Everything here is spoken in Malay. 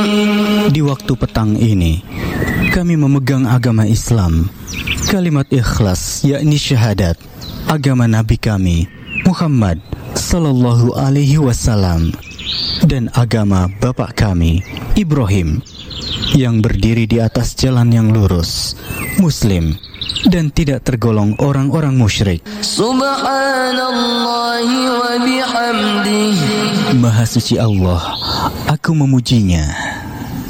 Di waktu petang ini, kami memegang agama Islam, kalimat ikhlas yakni syahadat, agama Nabi kami Muhammad sallallahu alaihi wasallam, dan agama bapak kami Ibrahim, yang berdiri di atas jalan yang lurus, Muslim, dan tidak tergolong orang-orang musyrik. Subhanallahi wa bihamdihi. Maha suci Allah, aku memujinya